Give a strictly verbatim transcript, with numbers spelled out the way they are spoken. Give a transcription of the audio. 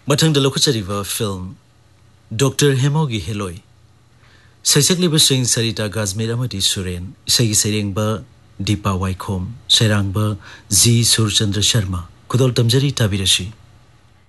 Matang da lokuchariva film Doctor Hemogi Heloi Saisekliba Singh Sarita Gazmir Amati Suren Isagi Serengba Deepa Waikhom Serangba Z Surchandra Sharma Kudol Tamjari Tabirashi